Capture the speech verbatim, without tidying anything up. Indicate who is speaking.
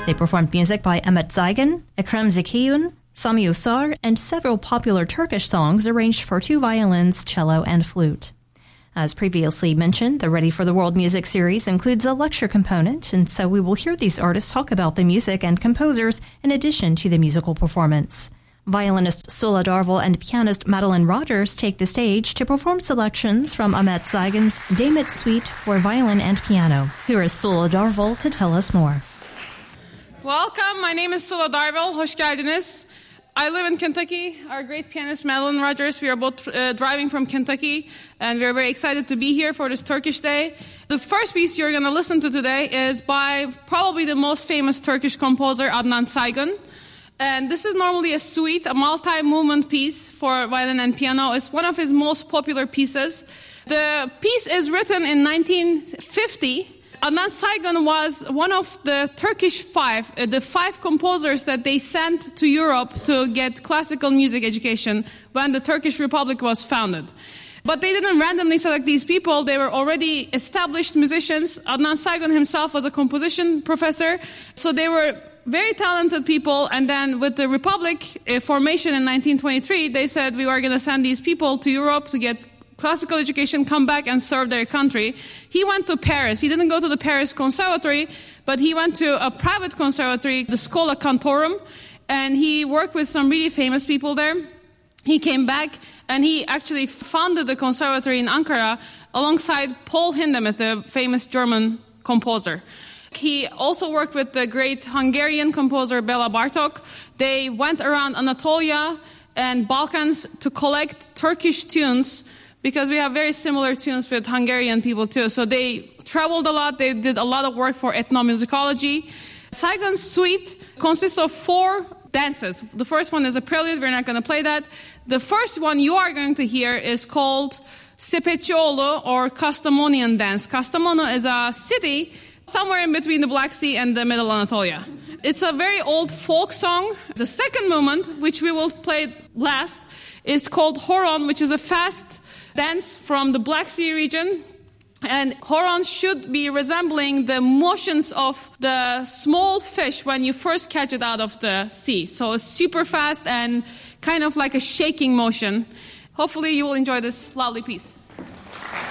Speaker 1: They performed music by Ahmet Zaygan, Ekrem Zekiyun, Sami Usar, and several popular Turkish songs arranged for two violins, cello, and flute. As previously mentioned, the Ready for the World music series includes a lecture component, and so we will hear these artists talk about the music and composers in addition to the musical performance. Violinist Sula Darvel and pianist Madeline Rogers take the stage to perform selections from Ahmet Zaygan's Demet Suite for violin and piano. Here is Sula Darvel to tell us more.
Speaker 2: Welcome, my name is Sula Darvel. Hoş geldiniz. I live in Kentucky. Our great pianist Madeline Rogers, we are both uh, driving from Kentucky, and we are very excited to be here for this Turkish Day. The first piece you're going to listen to today is by probably the most famous Turkish composer, Adnan Saygun. And this is normally a suite, a multi-movement piece for violin and piano. It's one of his most popular pieces. The piece is written in nineteen fifty. Adnan Saygun was one of the Turkish five, uh, the five composers that they sent to Europe to get classical music education when the Turkish Republic was founded. But they didn't randomly select these people. They were already established musicians. Adnan Saygun himself was a composition professor. So they were very talented people. And then with the Republic uh, formation in nineteen twenty-three, they said we are going to send these people to Europe to get classical education, come back and serve their country. He went to Paris. He didn't go to the Paris Conservatory, but he went to a private conservatory, the Schola Cantorum, and he worked with some really famous people there. He came back and he actually founded the conservatory in Ankara alongside Paul Hindemith, the famous German composer. He also worked with the great Hungarian composer Bela Bartok. They went around Anatolia and Balkans to collect Turkish tunes, because we have very similar tunes with Hungarian people too. So they traveled a lot. They did a lot of work for ethnomusicology. Saygun's suite consists of four dances. The first one is a prelude. We're not going to play that. The first one you are going to hear is called Sepetioğlu, or Kastamonian dance. Kastamonu is a city somewhere in between the Black Sea and the Middle Anatolia. It's a very old folk song. The second movement, which we will play last, is called Horon, which is a fast dance from the Black Sea region. And horon should be resembling the motions of the small fish when you first catch it out of the sea. So it's super fast and kind of like a shaking motion. Hopefully you will enjoy this lovely piece.